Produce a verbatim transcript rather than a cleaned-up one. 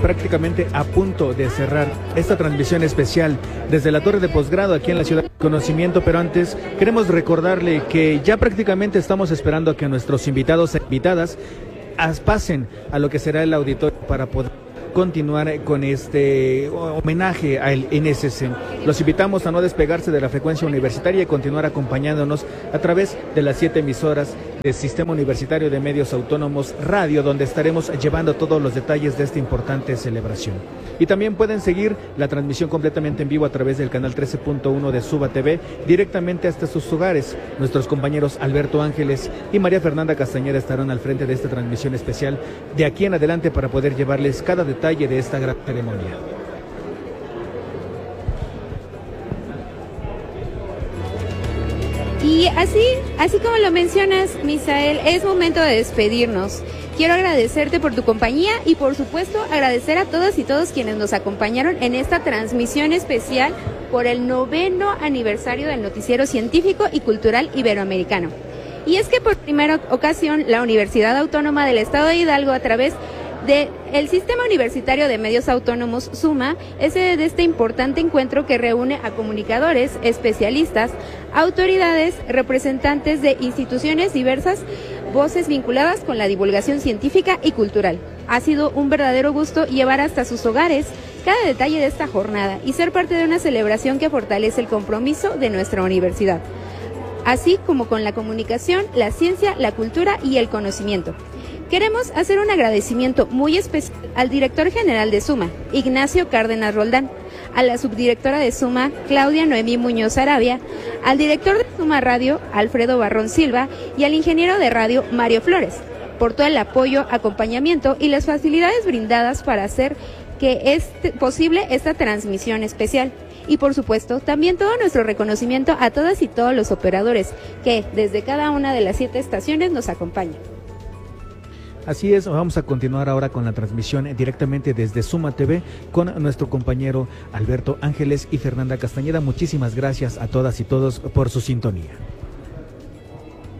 prácticamente a punto de cerrar esta transmisión especial desde la Torre de Posgrado aquí en la Ciudad del Conocimiento, pero antes queremos recordarle que ya prácticamente estamos esperando a que nuestros invitados e invitadas pasen a lo que será el auditorio para poder continuar con este homenaje al N S C. Los invitamos a no despegarse de la frecuencia universitaria y continuar acompañándonos a través de las siete emisoras del Sistema Universitario de Medios Autónomos Radio, donde estaremos llevando todos los detalles de esta importante celebración. Y también pueden seguir la transmisión completamente en vivo a través del canal trece punto uno de Suba T V, directamente hasta sus hogares. Nuestros compañeros Alberto Ángeles y María Fernanda Castañeda estarán al frente de esta transmisión especial de aquí en adelante para poder llevarles cada detalle de esta gran ceremonia. Y así, así como lo mencionas, Misael, es momento de despedirnos. Quiero agradecerte por tu compañía y por supuesto agradecer a todas y todos quienes nos acompañaron en esta transmisión especial por el noveno aniversario del Noticiero Científico y Cultural Iberoamericano. Y es que por primera ocasión la Universidad Autónoma del Estado de Hidalgo, a través del Sistema Universitario de Medios Autónomos, SUMA, es sede de este importante encuentro que reúne a comunicadores, especialistas, autoridades, representantes de instituciones diversas, voces vinculadas con la divulgación científica y cultural. Ha sido un verdadero gusto llevar hasta sus hogares cada detalle de esta jornada y ser parte de una celebración que fortalece el compromiso de nuestra universidad, así como con la comunicación, la ciencia, la cultura y el conocimiento. Queremos hacer un agradecimiento muy especial al director general de SUMA, Ignacio Cárdenas Roldán, a la subdirectora de SUMA, Claudia Noemí Muñoz Arabia, al director de SUMA Radio, Alfredo Barrón Silva, y al ingeniero de radio, Mario Flores, por todo el apoyo, acompañamiento y las facilidades brindadas para hacer que es posible esta transmisión especial. Y por supuesto, también todo nuestro reconocimiento a todas y todos los operadores que desde cada una de las siete estaciones nos acompañan. Así es, vamos a continuar ahora con la transmisión directamente desde Suma T V con nuestro compañero Alberto Ángeles y Fernanda Castañeda. Muchísimas gracias a todas y todos por su sintonía.